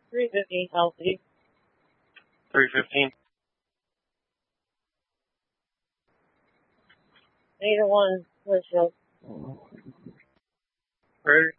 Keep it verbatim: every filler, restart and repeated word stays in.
three fifteen, healthy. three fifteen. Eight oh one, Litchfield. Ready?